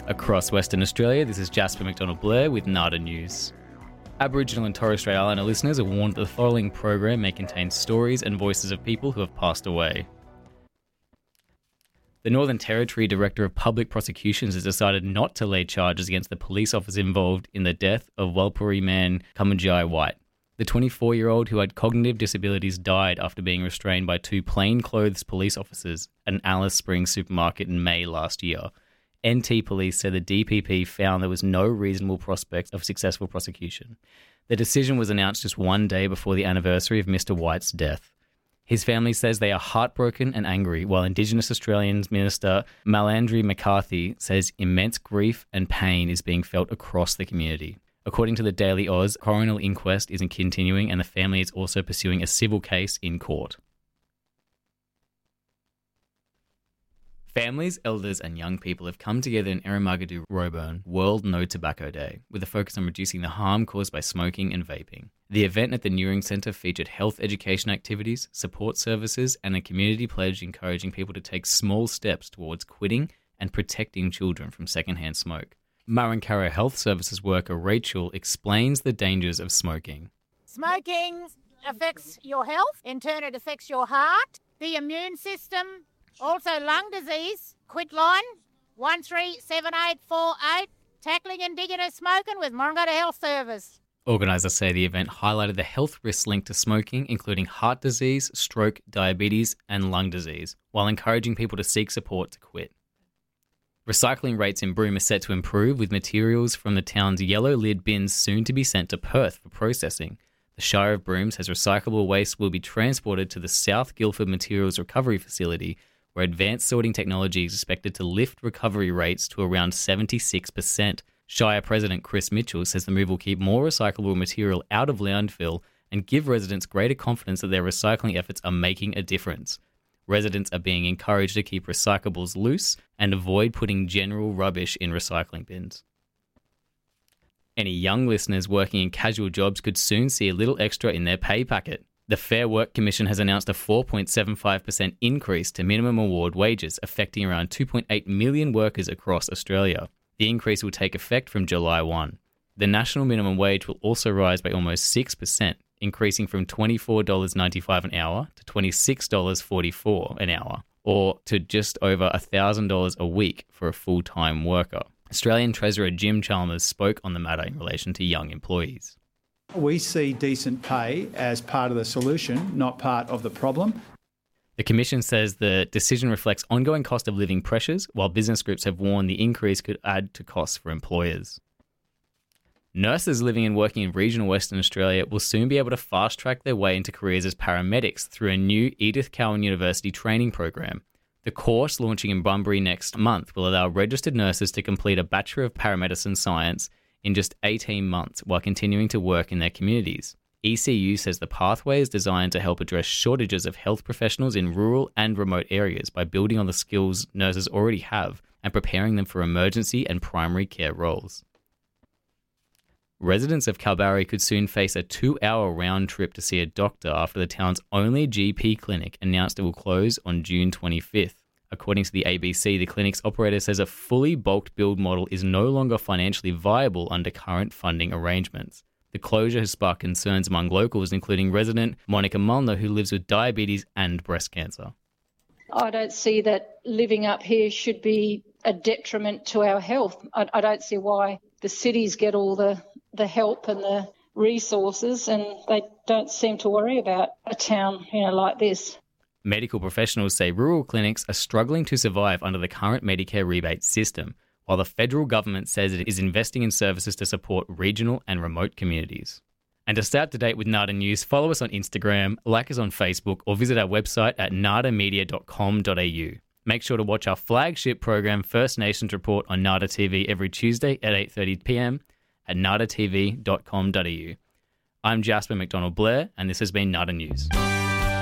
Across Western Australia, this is Jasper McDonald-Blair with NADA News. Aboriginal and Torres Strait Islander listeners are warned that the following program may contain stories and voices of people who have passed away. The Northern Territory Director of Public Prosecutions has decided not to lay charges against the police officer involved in the death of Walpurgi man Kamunjai White. The 24-year-old who had cognitive disabilities died after being restrained by two plainclothes police officers at an Alice Springs supermarket in May last year. NT Police said the DPP found there was no reasonable prospect of successful prosecution. The decision was announced just one day before the anniversary of Mr. White's death. His family says they are heartbroken and angry, while Indigenous Australians Minister Malandri McCarthy says immense grief and pain is being felt across the community. According to the Daily Oz, a coroner inquest isn't continuing and the family is also pursuing a civil case in court. Families, elders and young people have come together in Eromagadu Roebourne World No Tobacco Day, with a focus on reducing the harm caused by smoking and vaping. The event at the Newring Centre featured health education activities, support services and a community pledge encouraging people to take small steps towards quitting and protecting children from secondhand smoke. Marankarra Health Services worker Rachel explains the dangers of smoking. Smoking affects your health, in turn it affects your heart, the immune system, also lung disease. Quit line 137848, tackling Indigenous smoking with Marankarra Health Service. Organisers say the event highlighted the health risks linked to smoking, including heart disease, stroke, diabetes and lung disease, while encouraging people to seek support to quit. Recycling rates in Broome are set to improve, with materials from the town's yellow lid bins soon to be sent to Perth for processing. The Shire of Broome says recyclable waste will be transported to the South Guildford Materials Recovery Facility, where advanced sorting technology is expected to lift recovery rates to around 76%. Shire President Chris Mitchell says the move will keep more recyclable material out of landfill and give residents greater confidence that their recycling efforts are making a difference. Residents are being encouraged to keep recyclables loose and avoid putting general rubbish in recycling bins. Any young listeners working in casual jobs could soon see a little extra in their pay packet. The Fair Work Commission has announced a 4.75% increase to minimum award wages, affecting around 2.8 million workers across Australia. The increase will take effect from July 1. The national minimum wage will also rise by almost 6%, increasing from $24.95 an hour to $26.44 an hour, or to just over $1,000 a week for a full-time worker. Australian Treasurer Jim Chalmers spoke on the matter in relation to young employees. We see decent pay as part of the solution, not part of the problem. The Commission says the decision reflects ongoing cost of living pressures, while business groups have warned the increase could add to costs for employers. Nurses living and working in regional Western Australia will soon be able to fast-track their way into careers as paramedics through a new Edith Cowan University training program. The course, launching in Bunbury next month, will allow registered nurses to complete a Bachelor of Paramedicine Science in just 18 months while continuing to work in their communities. ECU says the pathway is designed to help address shortages of health professionals in rural and remote areas by building on the skills nurses already have and preparing them for emergency and primary care roles. Residents of Kalbarri could soon face a 2-hour round trip to see a doctor after the town's only GP clinic announced it will close on June 25th. According to the ABC, the clinic's operator says a fully bulk billed model is no longer financially viable under current funding arrangements. The closure has sparked concerns among locals, including resident Monica Mulner, who lives with diabetes and breast cancer. I don't see that living up here should be a detriment to our health. I don't see why the cities get all the help and the resources and they don't seem to worry about a town, like this. Medical professionals say rural clinics are struggling to survive under the current Medicare rebate system, while the federal government says it is investing in services to support regional and remote communities. And to stay up to date with NADA News, follow us on Instagram, like us on Facebook, or visit our website at nadamedia.com.au. Make sure to watch our flagship program, First Nations Report, on NADA TV every Tuesday at 8:30pm at nadatv.com.au. I'm Jasper McDonald-Blair, and this has been NADA News.